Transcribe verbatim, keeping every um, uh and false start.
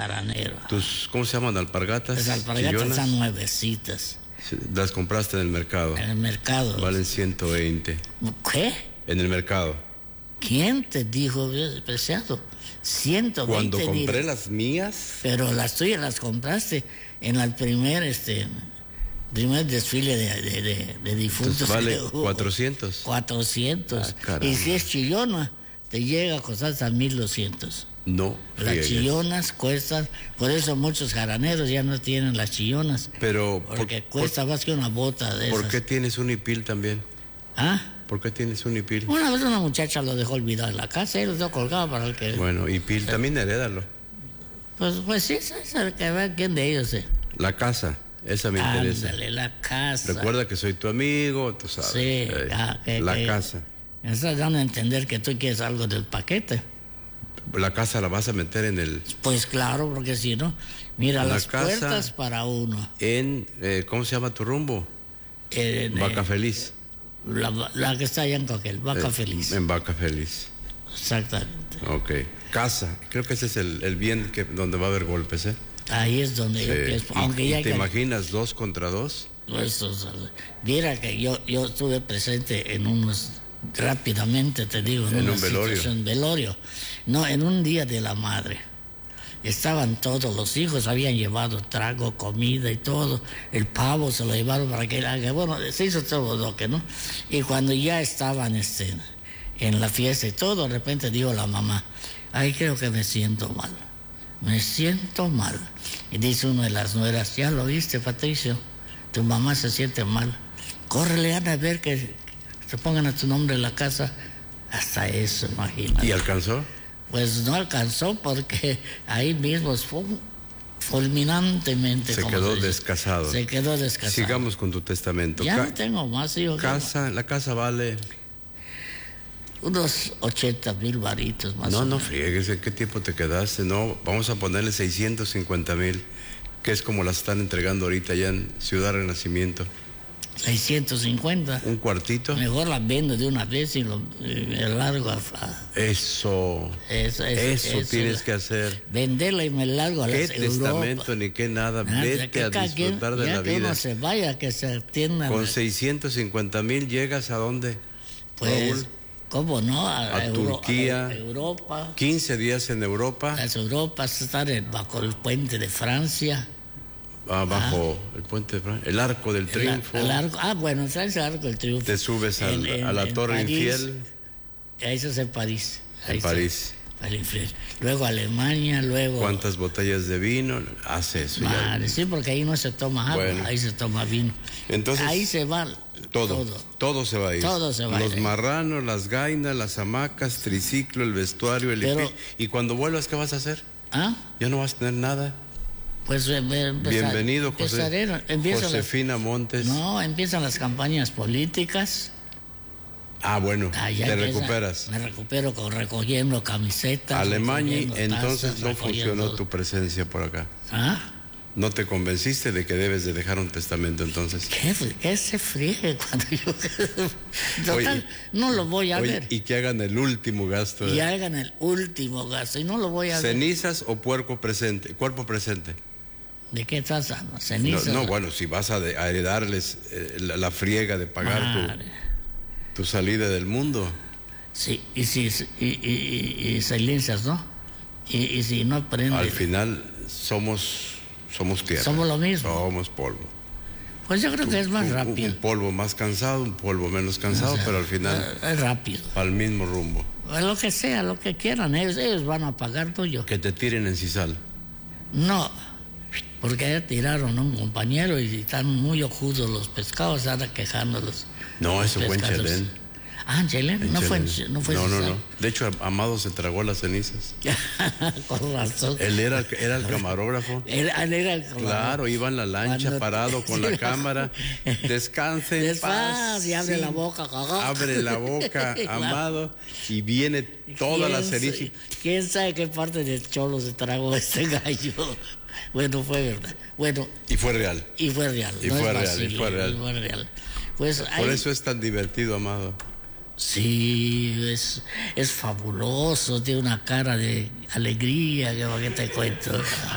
jaranero. ¿Tus, cómo se llaman? ¿Alpargatas? Las alpargatas chillonas? están nueveciecitas. Las compraste en el mercado. En el mercado. Valen ciento veinte. ¿Qué? En el mercado. ¿Quién te dijo, preciado? ciento veinte. Cuando compré mil. las mías. Pero las tuyas las compraste en el primer, este, primer desfile de, de, de, de difuntos. Entonces vale cuatrocientos. cuatrocientos. Ah, y si es chillona, te llega a costar hasta mil doscientos. No. Las friegues. chillonas cuestan, por eso muchos jaraneros ya no tienen las chillonas. Pero. Porque por, cuesta por, más que una bota de ¿Por esas. qué tienes un hipil también? ¿Ah? ¿Por qué tienes un hipil? Una vez una muchacha lo dejó olvidado en la casa y lo dejó colgado para el que... Bueno, hipil también herédalo. Pues, pues sí, es el que vea quién de ellos es. La casa, esa me interesa. Ándale, la casa. Recuerda que soy tu amigo, tú sabes. Sí, eh, ah, que, la que, casa. Me estás dando a entender que tú quieres algo del paquete. La casa la vas a meter en el... Pues claro, porque si no, mira, La las casa puertas para uno. En, eh, ¿cómo se llama tu rumbo? En, Vaca eh, Feliz. La, la que está allá en Coquel, Vaca Eh, Feliz. En Vaca Feliz. Exactamente. Ok. Casa. Creo que ese es el, el bien que, donde va a haber golpes, ¿eh? Ahí es donde Sí. yo pienso. ¿Y- Aunque y ya ¿Te que- imaginas dos contra dos? Estos, mira que yo, yo estuve presente en unos, rápidamente te digo, En una un velorio. situación- velorio. No, en un día de la madre. Estaban todos los hijos, habían llevado trago, comida y todo. El pavo se lo llevaron para que haga. Bueno, se hizo todo lo que, ¿no? Y cuando ya estaban este, en la fiesta y todo, de repente dijo la mamá, ay, creo que me siento mal. Me siento mal. Y dice una de las nueras, ya lo viste, Patricio, tu mamá se siente mal. Córrele, anda a ver que se pongan a tu nombre en la casa. Hasta eso, imagínate. ¿Y alcanzó? Pues no alcanzó porque ahí mismo fue fulminantemente. Se como quedó dice. descasado. Se quedó descasado. Sigamos con tu testamento. Ya Ca- no tengo más, hijo. Casa, la casa vale... Unos ochenta mil varitos más No, o no menos. friegues, ¿en qué tiempo te quedaste? No, vamos a ponerle seiscientos cincuenta mil, que es como las están entregando ahorita allá en Ciudad Renacimiento. seiscientos cincuenta. Un cuartito. Mejor la vendo de una vez y lo y me largo a... a- Eso, Eso, eso, eso eso, tienes la- que hacer. venderla y me largo a ¿Qué las testamento Europa. ni qué nada? Nada, Vete que a cada quien- disfrutar de ya la que vida. uno se vaya, que se atienda. Con seiscientos cincuenta mil llegas a dónde? Pues, Raúl? ¿cómo no? A, A Euro- Turquía. a Europa. quince días en Europa, Las Europas están en- bajo el puente de Francia. abajo el puente de Francia, el Arco del El, Triunfo. el arco, ah, bueno, ¿sabes el Arco del Triunfo? Te subes al- En- en- a la en Torre París. Infiel. Eso es en París. En Ahí está, París. al Infiel. Luego Alemania, luego... ¿Cuántas botellas de vino? Hace eso ya. Madre, sí, porque ahí no se toma agua, Bueno. ahí se toma vino. Entonces, ahí se va Todo, todo. todo, se va a ir. Todo se va a Los ir. marranos, las gainas, las hamacas, triciclo, el vestuario, el Pero- hipil. Y cuando vuelvas, ¿qué vas a hacer? ¿Ah? Ya no vas a tener nada. Pues eh, eh, empezar- Bienvenido, José, empezaré- empiezan las- Josefina Montes. No, empiezan las campañas políticas. Ah, bueno, Ah, ya te empieza- recuperas. Me recupero con recogiendo camisetas. Alemania, recogiendo entonces tazas, no recogiendo- funcionó tu presencia por acá. ¿Ah? ¿No te convenciste de que debes de dejar un testamento entonces? ¿Qué, qué se friegue cuando yo... Total, Oye, no lo voy a Oye, ver. y que hagan el último gasto. Y de- hagan el último gasto. Y no lo voy a ver. ¿Cenizas o puerco presente? Cuerpo presente. ¿De qué estás hablando? No, Cenizas. no, bueno, si vas a, de- a heredarles eh, la, la friega de pagar Madre. tu, tu salida del mundo. Sí, y si y, y, y, y silencias, ¿no? Y, y si no prende. Al final somos somos tierra. Somos lo mismo. Somos polvo. Pues yo creo que es más Un- un- rápido. Un polvo más cansado, un polvo menos cansado, O sea, pero al final Es rápido. al mismo rumbo. Lo que sea, lo que quieran, ellos, ellos van a pagar tuyo. Que te tiren en sisal. No, porque ya tiraron a un compañero y están muy ojudos los pescados, ahora quejándolos. No, Los eso fue en pescados. Chelén. Ah, en Chelén, En no, fue en, Chelén. no fue en no, no, Sisal. no. De hecho, Amado se tragó las cenizas. Con razón. Él era, era el camarógrafo. Era, él era el Claro, iba en la lancha Cuando- parado con la cámara. Descanse en paz. Despacio, y abre sí. la boca. jaja. Abre la boca, Claro. Amado, y viene toda la ¿Quién ceniza. sabe- ¿Quién sabe qué parte del cholo se tragó este gallo? Bueno, fue verdad. Bueno, Y fue real. y fue real. Y no fue es real, y vacile, fue real. y fue real. Pues Por ahí- eso es tan divertido, Amado. Sí, es, es fabuloso, tiene una cara de alegría, que, que te cuento.